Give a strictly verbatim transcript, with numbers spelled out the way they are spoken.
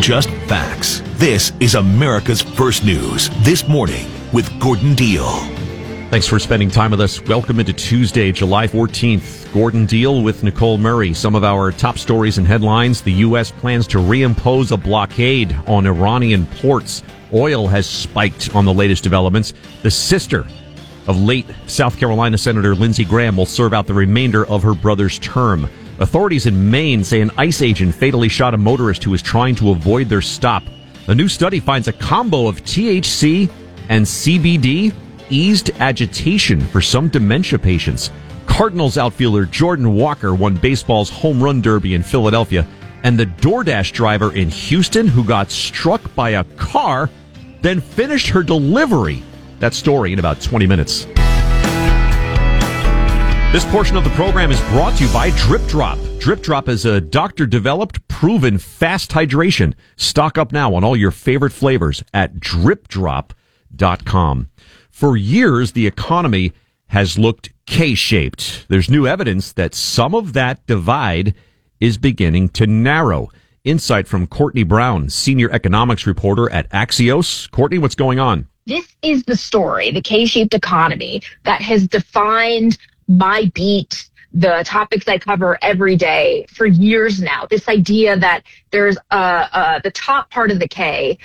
just facts. This is America's First News This Morning with Gordon Deal. Thanks for spending time with us. Welcome into Tuesday, July fourteenth. Gordon Deal with Nicole Murray. Some of our top stories and headlines. The U S plans to reimpose a blockade on Iranian ports. Oil has spiked on the latest developments. The sister of late South Carolina Senator Lindsey Graham will serve out the remainder of her brother's term. Authorities in Maine say an ICE agent fatally shot a motorist who was trying to avoid their stop. A new study finds a combo of T H C and C B D eased agitation for some dementia patients. Cardinals outfielder Jordan Walker won baseball's home run derby in Philadelphia, and the DoorDash driver in Houston who got struck by a car then finished her delivery. That story in about twenty minutes. This portion of the program is brought to you by Drip Drop. Drip Drop is a doctor-developed, proven fast hydration. Stock up now on all your favorite flavors at drip drop dot com. For years, the economy has looked K-shaped. There's new evidence that some of that divide is beginning to narrow. Insight from Courtney Brown, senior economics reporter at Axios. Courtney, what's going on? This is the story, the K-shaped economy that has defined my beat, the topics I cover every day for years now. This idea that there's uh, uh, the top part of the K